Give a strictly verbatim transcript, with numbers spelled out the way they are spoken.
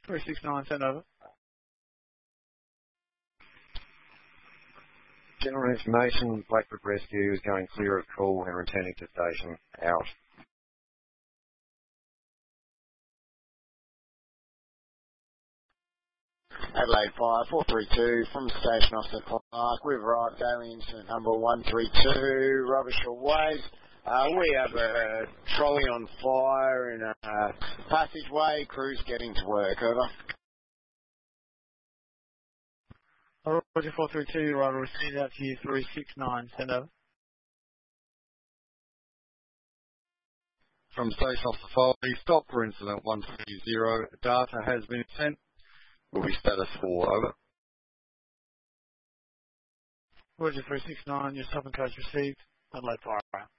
three six nine, send over. General information, Blackfoot Rescue is going clear of call and returning to station. Out. Adelaide Fire four three two from Station Officer Clark. We've arrived daily incident number one three two, rubbish away. Uh, we have a trolley on fire in a uh, passageway. Crews getting to work. Over. Roger four three two, right, will receive out to you three six nine, send over. From Station Officer Foley, stop for incident one three zero. Data has been sent. Will be status four, over. Roger three six nine, your stop and codes received. Adelaide Fire.